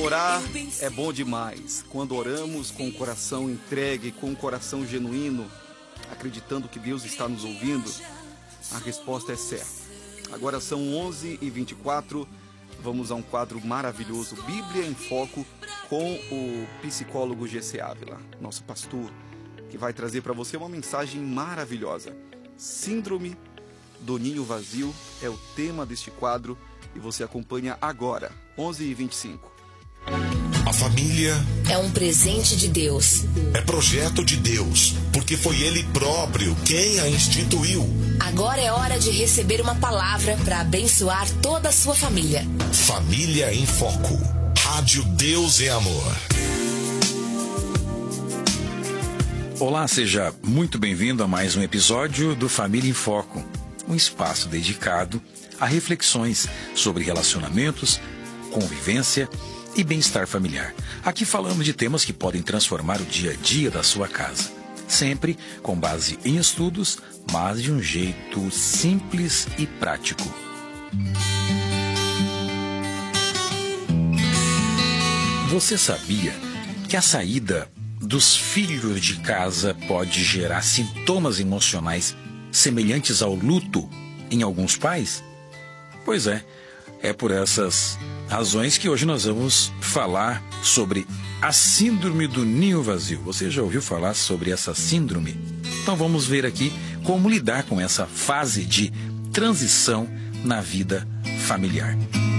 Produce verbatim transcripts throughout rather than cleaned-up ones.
Orar é bom demais. Quando oramos com o coração entregue, com o coração genuíno, acreditando que Deus está nos ouvindo, a resposta é certa. Agora são onze e vinte e quatro, vamos a um quadro maravilhoso, Bíblia em Foco, com o psicólogo G C Ávila, nosso pastor, que vai trazer para você uma mensagem maravilhosa. Síndrome do ninho vazio é o tema deste quadro e você acompanha agora, onze e vinte e cinco. A família é um presente de Deus. É projeto de Deus, porque foi Ele próprio quem a instituiu. Agora é hora de receber uma palavra para abençoar toda a sua família. Família em Foco. Rádio Deus é Amor. Olá, seja muito bem-vindo a mais um episódio do Família em Foco. Um espaço dedicado a reflexões sobre relacionamentos, convivência e bem-estar familiar. Aqui falamos de temas que podem transformar o dia a dia da sua casa. Sempre com base em estudos, mas de um jeito simples e prático. Você sabia que a saída dos filhos de casa pode gerar sintomas emocionais semelhantes ao luto em alguns pais? Pois é, é por essas razões que hoje nós vamos falar sobre a síndrome do ninho vazio. Você já ouviu falar sobre essa síndrome? Então vamos ver aqui como lidar com essa fase de transição na vida familiar.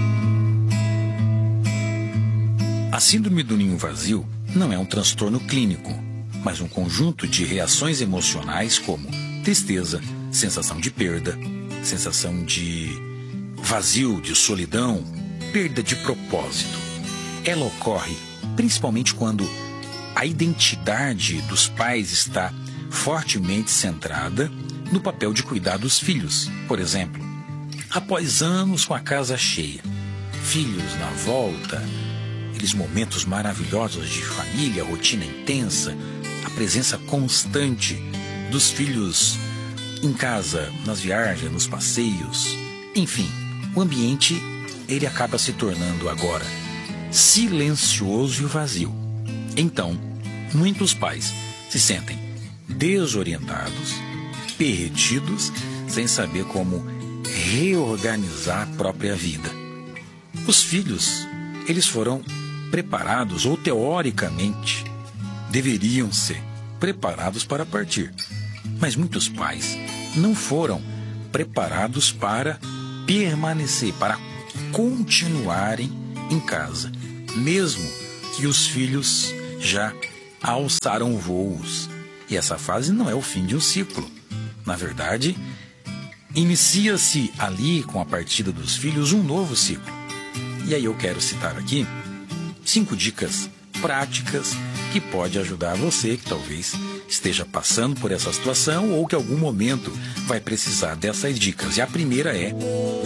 A síndrome do ninho vazio não é um transtorno clínico, mas um conjunto de reações emocionais como tristeza, sensação de perda, sensação de vazio, de solidão, perda de propósito. Ela ocorre principalmente quando a identidade dos pais está fortemente centrada no papel de cuidar dos filhos. Por exemplo, após anos com a casa cheia, filhos na volta, aqueles momentos maravilhosos de família, rotina intensa, a presença constante dos filhos em casa, nas viagens, nos passeios, enfim, o ambiente ele acaba se tornando agora silencioso e vazio. Então, muitos pais se sentem desorientados, perdidos, sem saber como reorganizar a própria vida. Os filhos, eles foram preparados, ou teoricamente, deveriam ser preparados para partir. Mas muitos pais não foram preparados para permanecer, para continuarem em casa, mesmo que os filhos já alçaram voos. E essa fase não é o fim de um ciclo. Na verdade, inicia-se ali, com a partida dos filhos, um novo ciclo. E aí eu quero citar aqui cinco dicas práticas que pode ajudar você que talvez esteja passando por essa situação ou que em algum momento vai precisar dessas dicas. E a primeira é: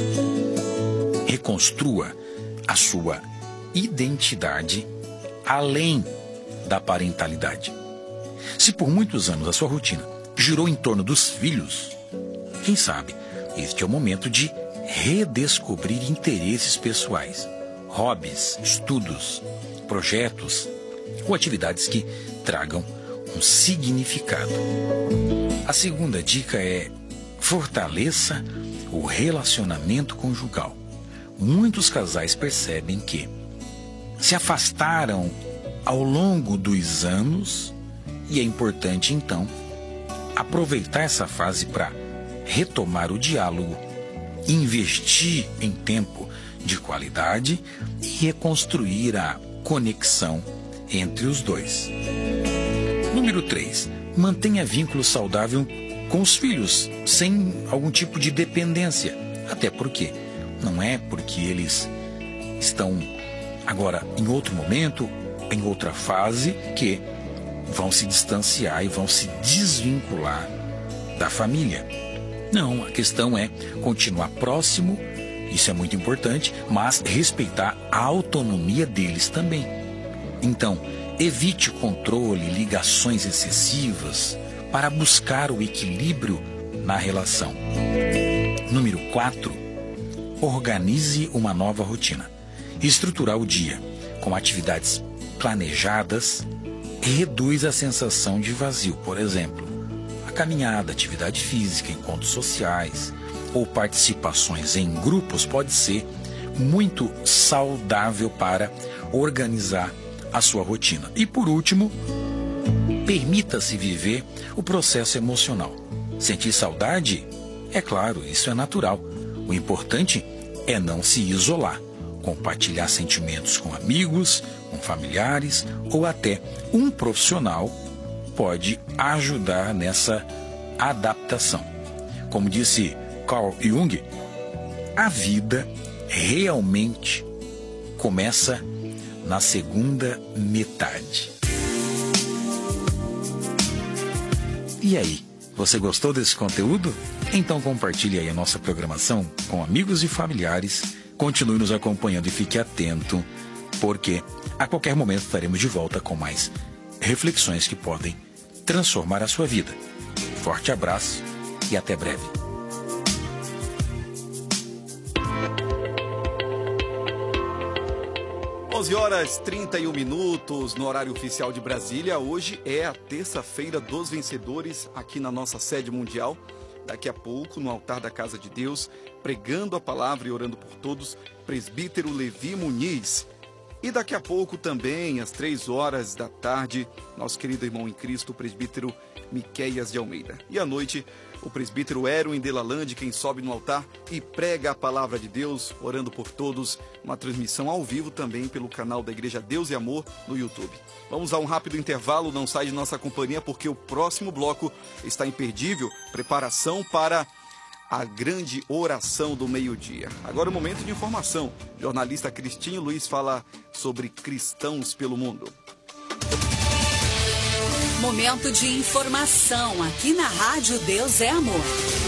reconstrua a sua identidade além da parentalidade. Se por muitos anos a sua rotina girou em torno dos filhos, quem sabe este é o momento de redescobrir interesses pessoais, hobbies, estudos, projetos ou atividades que tragam um significado. A segunda dica é: fortaleça o relacionamento conjugal. Muitos casais percebem que se afastaram ao longo dos anos e é importante então aproveitar essa fase para retomar o diálogo, investir em tempo de qualidade e reconstruir a conexão entre os dois. Número três. Mantenha vínculo saudável com os filhos, sem algum tipo de dependência. Até porque não é porque eles estão agora em outro momento, em outra fase, que vão se distanciar e vão se desvincular da família. Não, a questão é continuar próximo, isso é muito importante, mas respeitar a autonomia deles também. Então, evite controle, ligações excessivas para buscar o equilíbrio na relação. Número quatro. Organize uma nova rotina. Estruturar o dia com atividades planejadas, reduz a sensação de vazio. Por exemplo, a caminhada, atividade física, encontros sociais ou participações em grupos pode ser muito saudável para organizar a sua rotina. E por último, permita-se viver o processo emocional. Sentir saudade? É claro, isso é natural. O importante é não se isolar. Compartilhar sentimentos com amigos, com familiares ou até um profissional pode ajudar nessa adaptação. Como disse Carl Jung, a vida realmente começa na segunda metade. E aí, você gostou desse conteúdo? Então compartilhe aí a nossa programação com amigos e familiares. Continue nos acompanhando e fique atento, porque a qualquer momento estaremos de volta com mais reflexões que podem transformar a sua vida. Forte abraço e até breve. onze horas e trinta e um minutos no horário oficial de Brasília. Hoje é a terça-feira dos vencedores aqui na nossa sede mundial. Daqui a pouco, no altar da Casa de Deus, pregando a palavra e orando por todos, presbítero Levi Muniz. E daqui a pouco também, às três horas da tarde, nosso querido irmão em Cristo, o presbítero Miqueias de Almeida. E à noite, o presbítero Erwin Delalande, quem sobe no altar e prega a palavra de Deus, orando por todos. Uma transmissão ao vivo também pelo canal da Igreja Deus e Amor no YouTube. Vamos a um rápido intervalo, não sai de nossa companhia, porque o próximo bloco está imperdível. Preparação para a grande oração do meio-dia. Agora o momento de informação. Jornalista Cristinho Luiz fala sobre cristãos pelo mundo. Momento de informação aqui na Rádio Deus é Amor.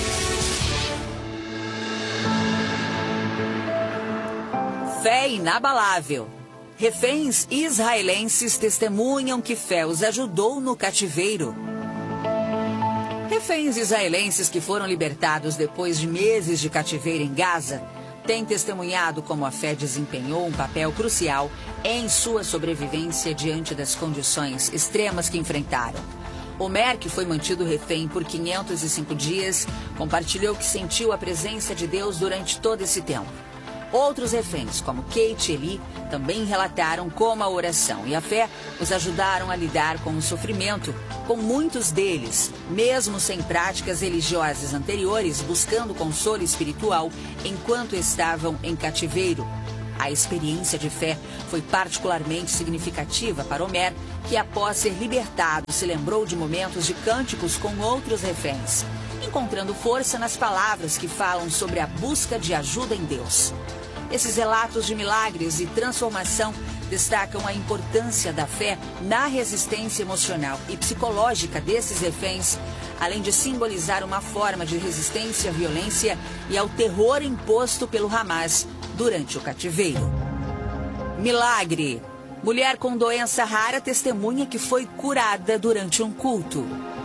Fé inabalável. Reféns israelenses testemunham que fé os ajudou no cativeiro. Reféns israelenses que foram libertados depois de meses de cativeiro em Gaza têm testemunhado como a fé desempenhou um papel crucial em sua sobrevivência diante das condições extremas que enfrentaram. Omer, que foi mantido refém por quinhentos e cinco dias, compartilhou que sentiu a presença de Deus durante todo esse tempo. Outros reféns, como Kate e Eli, também relataram como a oração e a fé os ajudaram a lidar com o sofrimento, com muitos deles, mesmo sem práticas religiosas anteriores, buscando consolo espiritual enquanto estavam em cativeiro. A experiência de fé foi particularmente significativa para Omer, que após ser libertado se lembrou de momentos de cânticos com outros reféns, encontrando força nas palavras que falam sobre a busca de ajuda em Deus. Esses relatos de milagres e transformação destacam a importância da fé na resistência emocional e psicológica desses reféns, além de simbolizar uma forma de resistência à violência e ao terror imposto pelo Hamas durante o cativeiro. Milagre. Mulher com doença rara testemunha que foi curada durante um culto.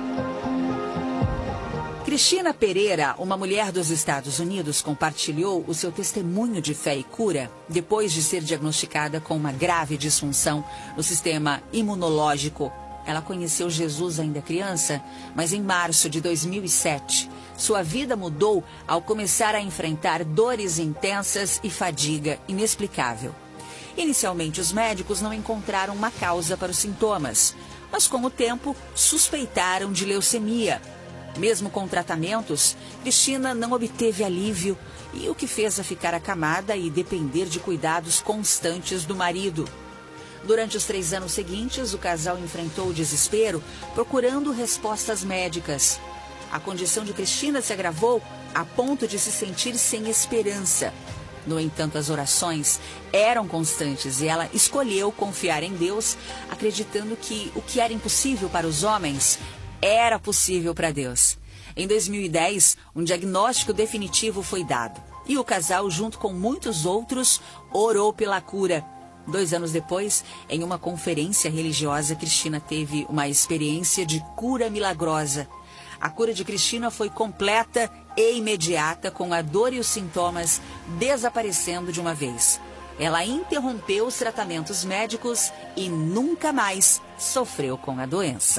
Cristina Pereira, uma mulher dos Estados Unidos, compartilhou o seu testemunho de fé e cura depois de ser diagnosticada com uma grave disfunção no sistema imunológico. Ela conheceu Jesus ainda criança, mas em março de dois mil e sete, sua vida mudou ao começar a enfrentar dores intensas e fadiga inexplicável. Inicialmente, os médicos não encontraram uma causa para os sintomas, mas com o tempo suspeitaram de leucemia. Mesmo com tratamentos, Cristina não obteve alívio, e o que fez a ficar acamada e depender de cuidados constantes do marido. Durante os três anos seguintes, o casal enfrentou o desespero, procurando respostas médicas. A condição de Cristina se agravou a ponto de se sentir sem esperança. No entanto, as orações eram constantes e ela escolheu confiar em Deus, acreditando que o que era impossível para os homens era possível para Deus. Em dois mil e dez, um diagnóstico definitivo foi dado e o casal, junto com muitos outros, orou pela cura. Dois anos depois, em uma conferência religiosa, Cristina teve uma experiência de cura milagrosa. A cura de Cristina foi completa e imediata, com a dor e os sintomas desaparecendo de uma vez. ela interrompeu os tratamentos médicos e nunca mais sofreu com a doença.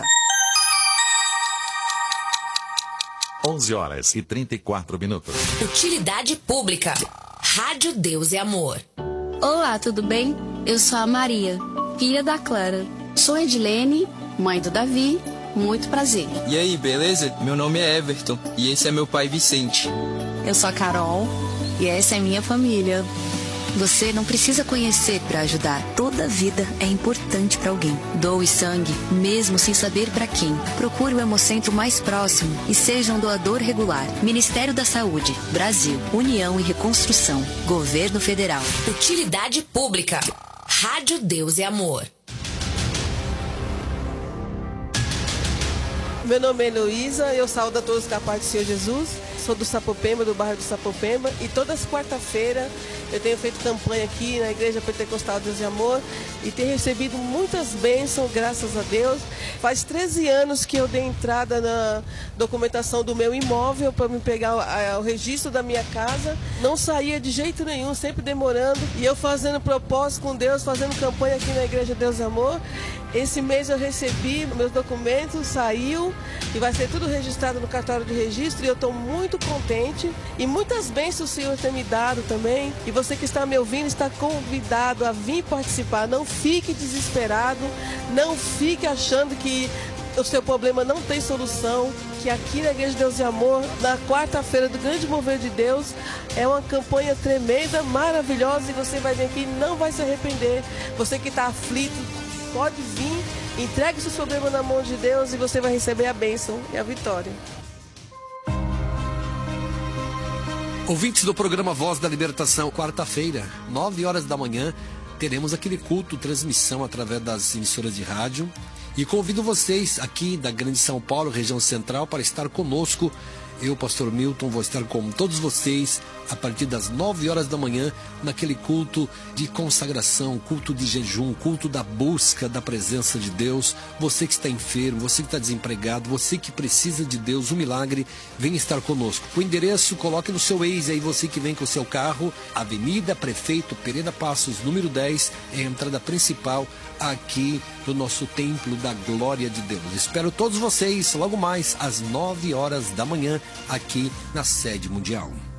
onze horas e trinta e quatro minutos. Utilidade pública. Rádio Deus e Amor. Olá, tudo bem? Eu sou a Maria, filha da Clara. Sou Edilene, mãe do Davi. Muito prazer. E aí, beleza? Meu nome é Everton e esse é meu pai Vicente. Eu sou a Carol e essa é minha família. Você não precisa conhecer para ajudar. Toda vida é importante para alguém. Doe sangue, mesmo sem saber para quem. Procure o Hemocentro mais próximo e seja um doador regular. Ministério da Saúde, Brasil, União e Reconstrução, Governo Federal. Utilidade pública. Rádio Deus e Amor. Meu nome é Heloísa, eu saúdo a todos com a paz do Senhor Jesus. Sou do Sapopemba, do bairro do Sapopemba, e todas quarta-feira eu tenho feito campanha aqui na Igreja Pentecostal Deus e Amor e tenho recebido muitas bênçãos, graças a Deus. Faz treze anos que eu dei entrada na documentação do meu imóvel para me pegar o, o registro da minha casa. Não saía de jeito nenhum, sempre demorando, e eu fazendo propósito com Deus, fazendo campanha aqui na Igreja Deus e Amor. Esse mês eu recebi meus documentos, saiu e vai ser tudo registrado no cartório de registro, e eu estou muito contente. E muitas bênçãos o Senhor tem me dado também. E você que está me ouvindo está convidado a vir participar. Não fique desesperado, não fique achando que o seu problema não tem solução, que aqui na Igreja de Deus e Amor, na quarta-feira do Grande Mover de Deus, é uma campanha tremenda, maravilhosa, e você vai vir aqui e não vai se arrepender. Você que está aflito, pode vir, entregue seu problema na mão de Deus e você vai receber a bênção e a vitória. Ouvintes do programa Voz da Libertação, quarta-feira, nove horas da manhã, teremos aquele culto, transmissão através das emissoras de rádio. E convido vocês aqui da Grande São Paulo, região central, para estar conosco. Eu, pastor Milton, vou estar com todos vocês a partir das nove horas da manhã, naquele culto de consagração, culto de jejum, culto da busca da presença de Deus. Você que está enfermo, você que está desempregado, você que precisa de Deus, um milagre, vem estar conosco. O endereço, coloque no seu Waze aí, você que vem com o seu carro, Avenida Prefeito Pereira Passos, número dez, é a entrada principal aqui do nosso Templo da Glória de Deus. Espero todos vocês logo mais às nove horas da manhã aqui na sede mundial.